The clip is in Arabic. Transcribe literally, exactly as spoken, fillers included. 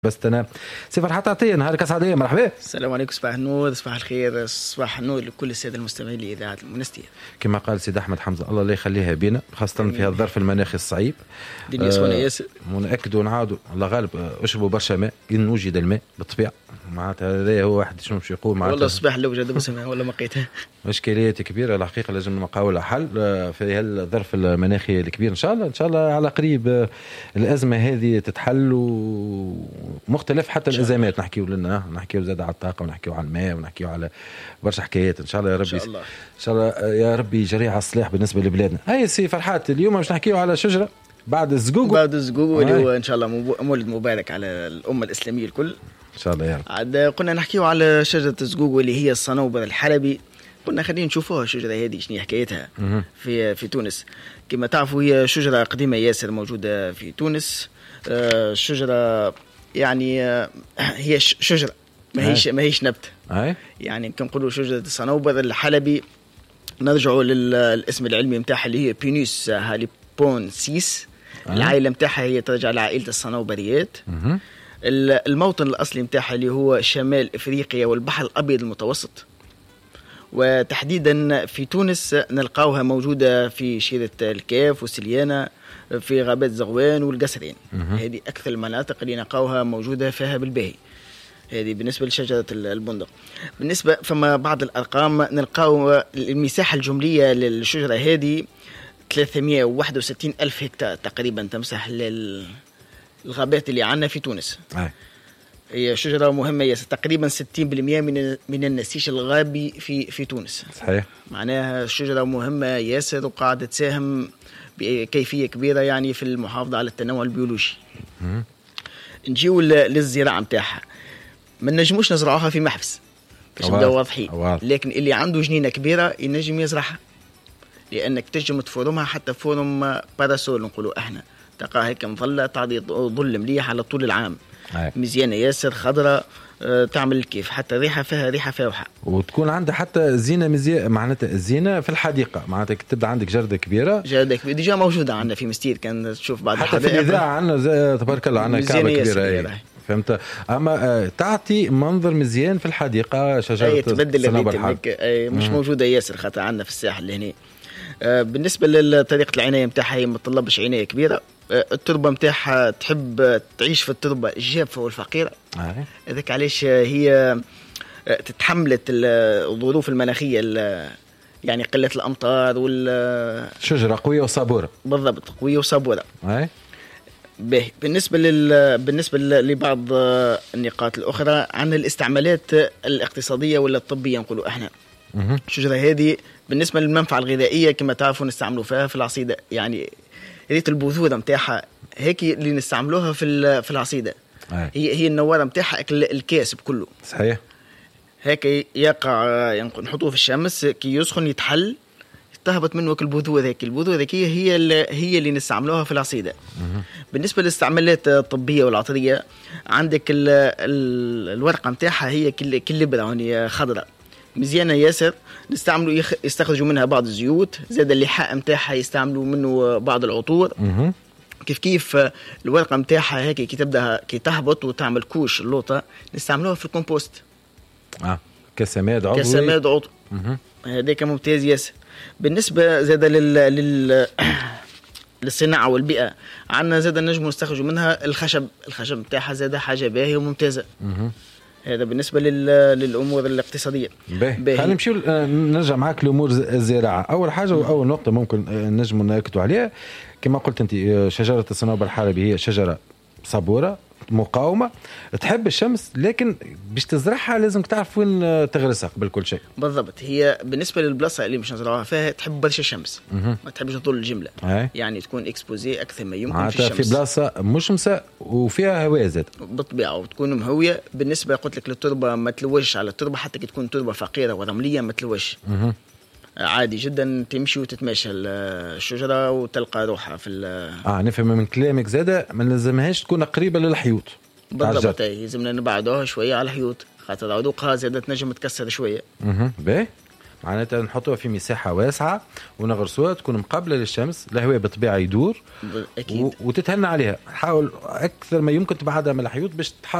بس أنا سي فرحات عطية نهارك أسعدية. مرحبا. السلام عليكم. صباح النور، صباح الخير، صباح النور لكل السادة المستمعين لإذاعة المنستير. كما قال سيد أحمد حمزة الله لا يخليها بينا، خاصة في هذا الظرف المناخي الصعيب. دنيا سخونة ياسر. ونأكد ونعاودوا الله غالب اشربوا برشا ماء إن وجد الماء بالطبيعة. معناتها هذا هو واحد شنو باش يقول معناتها. والله الصباح لو وجد بس ولا ما لقيتها. مشكلات كبيرة الحقيقة لازم نلقاو لها حل في هالظرف المناخي الكبير. إن شاء الله إن شاء الله على قريب الأزمة هذه تتحل ومختلف حتى الأزمات نحكيو لنا نحكيو زاد على الطاقة ونحكيو على الماء ونحكيو على برشا حكايات. إن شاء الله يا ربي. إن شاء الله. إن شاء الله يا ربي جري على الصلاح بالنسبة لبلادنا. هاي سي فرحات اليوم باش نحكيو على شجرة بعد الزقوق. بعد الزقوق اللي هو إن شاء الله مولد مبارك على الأمة الإسلامية الكل. إن شاء الله يا رب. عاد قلنا نحكيو على شجرة الزقوق اللي هي الصنوبر الحلبي. قلنا خلينا نشوفوها الشجرة هذه شنو حكايتها في في تونس. كما تعرفوا هي شجرة قديمة ياسر موجودة في تونس. آه شجرة يعني آه هي شجرة ما هيش ما هيش نبت. يعني كنقولوا شجرة الصنوبر الحلبي. نرجعوا للاسم العلمي نتاعها اللي هي بينوس هاليبونسيس. العائلة نتاعها هي ترجع لعائلة الصنوبريات. الموطن الأصلي نتاعها اللي هو شمال إفريقيا والبحر الأبيض المتوسط، وتحديدا في تونس نلقاوها موجودة في شيرة الكاف والسليانة في غابات زغوان والقصرين. هذه أكثر المناطق اللي نلقاوها موجودة فيها بالباهي. هذه بالنسبة لشجرة البندق. بالنسبة فما بعض الأرقام نلقاو المساحة الجملية للشجرة هذه ثلاثمائة وواحد وستين ألف هكتار تقريبا تمسح للغابات اللي عندنا في تونس. أي. هي شجرة مهمة ياسر، تقريبا ستين بالمئة من من النسيج الغابي في في تونس. صحيح. معناها شجرة مهمة ياسر وقاعدة تساهم بكيفية كبيرة يعني في المحافظة على التنوع البيولوجي. نجيو للزراعة متاعها. ما نجموش نزرعوها في محبس باش نبداو واضحين، لكن اللي عنده جنينة كبيرة ينجم يزرعها، لأنك تنجم تفورمها حتى فورم باراسول نقولوا احنا، تلقاها هيك مظلة تعطي ظل مليح على طول العام. أي. مزيانة ياسر خضراء أه تعمل الكيف، حتى ريحة فيها ريحة فاوحة، وتكون عندها حتى زينة مزيانة معناتها الزينة في الحديقة. معناتها تبدأ عندك جردة كبيرة. جردة كبيرة ديجا موجودة عندنا في مستير، كان تشوف بعض حتى في الإذاعة عندنا تبارك الله عندنا كعبة كبيرة. فهمت. اما تعطي منظر مزيان في الحديقه شجره الصنوبر الحلبي مش مم. موجوده ياسر خاطر عندنا في الساحل هنا. بالنسبه لطريقه العنايه نتاعها هي ما تطلبش عنايه كبيره. التربه نتاعها تحب تعيش في التربه الجافه والفقيره. هذاك علاش هي تتحملت الظروف المناخيه يعني قله الامطار وال شجره قويه وصبوره. بالضبط قويه وصبوره. أي. به. بالنسبة لل... بالنسبة لبعض النقاط الأخرى عن الاستعمالات الاقتصادية ولا الطبية نقولوا احنا. الشجرة هذه بالنسبة للمنفعة الغذائية كما تعرفوا نستعملوا فيها في العصيدة، يعني ريت البذور متاعها هيك اللي نستعملوها في في العصيدة. أي. هي هي النوارة متاعها أكل الكاسب كله. صحيح. هيك يقع نحطوه في الشمس كي يسخن يتحل تهبط منه البذور. هيك البذور ذكية هي اللي هي اللي نستعملوها في العصيدة. بالنسبة للاستعمالات الطبية والعطرية عندك ال ال الورقة متاعها هي كل كل براوني خضراء مزيانة ياسر، نستعملوا يخ... يستخرجوا منها بعض الزيوت، زاد اللحاء متاعها يستعملوا منه بعض العطور. كيف كيف الورقة متاعها هيك كي تبدأ كي تهبط وتعمل كوش اللوطة نستعملوها في الكومبوست. اه كسماد عضوي. كسماد عضوي. هذاك ممتاز ياسر. بالنسبة زاد لل... لل... للصناعة والبيئة عندنا زاد نجم نستخرج منها الخشب. الخشب متاعها زاد حاجة باهية وممتازة. هذا بالنسبة لل... للأمور الاقتصادية. باهي. خلينا نمشي نرجع معاك لأمور الزراعة. أول حاجة وأول نقطة ممكن نجم نأكدوا عليها كما قلت أنت شجرة الصنوبر الحلبي هي شجرة صبورة مقاومة تحب الشمس، لكن باش تزرعها لازم تعرف وين تغرسها قبل كل شيء. بالضبط. هي بالنسبة للبلاصة اللي مش نزرعوها فيها تحب برشا شمس. مه. ما تحبش تطول الجملة. أي. يعني تكون اكسبوزي أكثر ما يمكن في الشمس، في بلاصة مشمسة وفيها هواء زاد بالطبيعة وتكون مهوية. بالنسبة قلت لك للتربة ما تلوش على التربة، حتى تكون تربة فقيرة ورملية ما تلوش. مه. عادي جدا تمشي وتتماشى الشجرة وتلقى روحها في اه نفهم من كلامك زادة ما لازمهاش تكون قريبة للحيوط. بالضبط. لازمنا نبعدوها شوية على الحيوط خاطر عروقها زادة تنجم تكسر شوية. اها باهي. معناتها نحطوها في مساحه واسعه ونغرسوها تكون مقابله للشمس، الهواء بالطبيعه يدور اكيد وتتهنى عليها. حاول اكثر ما يمكن تبعدها من الحيوط باش